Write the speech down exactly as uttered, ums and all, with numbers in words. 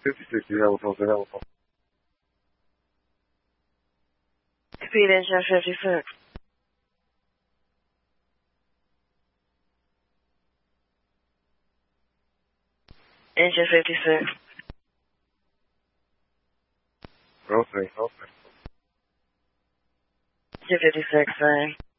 fifty-six, you have a phone, have a phone. Speed engine fifty-six. Engine fifty-six. Okay, okay. Engine fifty-six, same.